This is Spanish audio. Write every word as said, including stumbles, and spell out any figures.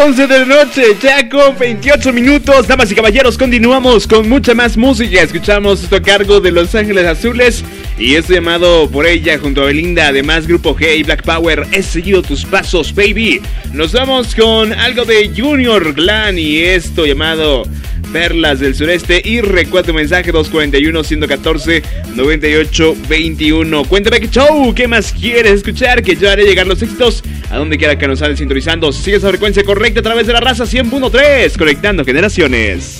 once de la noche, ya con veintiocho minutos. Damas y caballeros, continuamos con mucha más música. Escuchamos esto a cargo de Los Ángeles Azules y esto llamado Por Ella junto a Belinda. Además, Grupo G y Black Power, He Seguido Tus Pasos, Baby. Nos vamos con algo de Junior Glan y esto llamado Perlas del Sureste. Y recuerda tu mensaje dos cuatro uno, uno uno cuatro, nueve ocho dos uno. Cuéntame qué show, qué más quieres escuchar, que yo haré llegar los éxitos a donde quiera que nos salen sintonizando. Sigue esa frecuencia correcta a través de la raza cien punto tres, conectando generaciones.